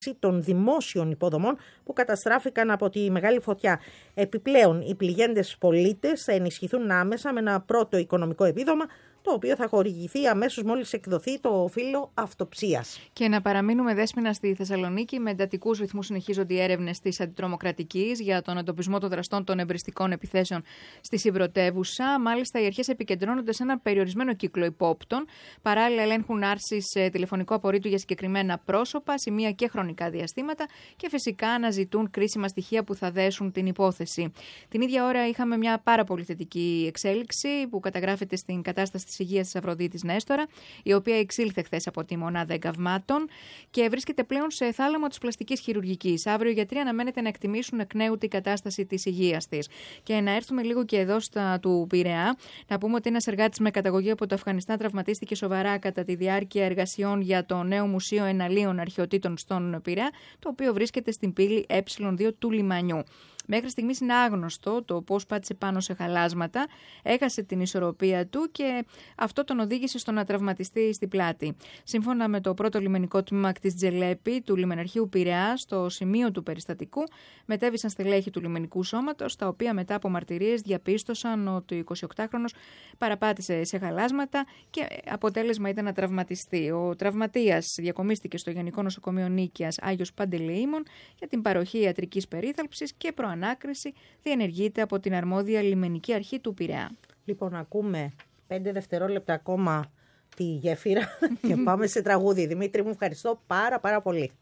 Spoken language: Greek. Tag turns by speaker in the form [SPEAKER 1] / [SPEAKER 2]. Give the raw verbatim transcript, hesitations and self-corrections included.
[SPEAKER 1] των δημόσιων υποδομών που καταστράφηκαν από τη μεγάλη φωτιά. Επιπλέον, οι πληγέντες πολίτες θα ενισχυθούν άμεσα με ένα πρώτο οικονομικό επίδομα, το οποίο θα χορηγηθεί αμέσως μόλις εκδοθεί το φύλλο αυτοψίας.
[SPEAKER 2] Και να παραμείνουμε, Δέσποινα, στη Θεσσαλονίκη. Με εντατικούς ρυθμούς συνεχίζονται οι έρευνες της αντιτρομοκρατικής για τον εντοπισμό των δραστών των εμπριστικών επιθέσεων στη συμπρωτεύουσα. Μάλιστα, οι αρχές επικεντρώνονται σε ένα περιορισμένο κύκλο υπόπτων. Παράλληλα, ελέγχουν άρσεις τηλεφωνικού απορρίτου για συγκεκριμένα πρόσωπα, σημεία και χρονικά διαστήματα και φυσικά αναζητούν κρίσιμα στοιχεία που θα δέσουν την υπόθεση. Την ίδια ώρα είχαμε μια πάρα πολύ θετική εξέλιξη που καταγράφεται στην κατάσταση της υγείας της Αφροδίτης Νέστορα, η οποία εξήλθε χθες από τη μονάδα εγκαυμάτων και βρίσκεται πλέον σε θάλαμο της πλαστικής χειρουργικής. Αύριο οι γιατροί αναμένεται να εκτιμήσουν εκ νέου την κατάσταση της υγείας της. Και να έρθουμε λίγο και εδώ στα του Πειραιά, να πούμε ότι ένας εργάτης με καταγωγή από το Αφγανιστάν τραυματίστηκε σοβαρά κατά τη διάρκεια εργασιών για το νέο Μουσείο Εναλίων Αρχαιοτήτων στον Πειραιά, το οποίο βρίσκεται στην πύλη ε δύο του λιμανιού. Μέχρι στιγμής είναι άγνωστο το πώς πάτησε πάνω σε χαλάσματα, έχασε την ισορροπία του και αυτό τον οδήγησε στο να τραυματιστεί στη πλάτη. Σύμφωνα με το πρώτο λιμενικό τμήμα της Τζελέπη του λιμεναρχείου Πειραιά, στο σημείο του περιστατικού μετέβησαν στελέχη του λιμενικού σώματος, τα οποία μετά από μαρτυρίες διαπίστωσαν ότι ο εικοσιοκτάχρονος παραπάτησε σε χαλάσματα και αποτέλεσμα ήταν να τραυματιστεί. Ο τραυματίας διακομίστηκε στο Γενικό Νοσοκομείο Νίκαιας Άγιος Παντελεήμων για την παροχή ιατρικής περίθαλψης και προανάκριση διενεργείται από την αρμόδια λιμενική αρχή του Πειραιά.
[SPEAKER 1] Λοιπόν, ακούμε πέντε δευτερόλεπτα ακόμα τη γέφυρα και πάμε σε τραγούδι. Δημήτρη, μου ευχαριστώ πάρα πάρα πολύ.